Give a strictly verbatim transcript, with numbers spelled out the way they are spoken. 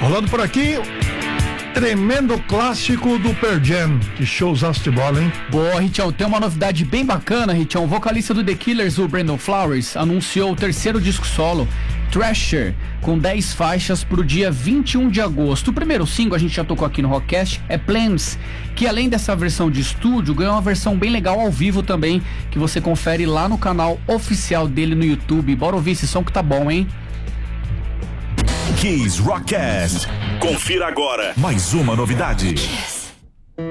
Rolando por aqui, tremendo clássico do Pearl Jam. Que showzaço de bola, hein? Boa, Richão, tem uma novidade bem bacana, Richão. O vocalista do The Killers, o Brandon Flowers, anunciou o terceiro disco solo, Thrasher, com dez faixas pro dia vinte e um de agosto. O primeiro single, a gente já tocou aqui no Rockcast, é Plans, que além dessa versão de estúdio, ganhou uma versão bem legal ao vivo também, que você confere lá no canal oficial dele no YouTube. Bora ouvir esse som que tá bom, hein? Kiss Rockcast. Confira agora mais uma novidade.